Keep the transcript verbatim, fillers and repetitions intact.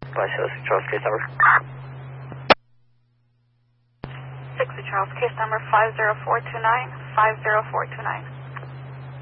Vice Charles, case number. Sixty Charles, case number five zero four two nine, five zero four two nine.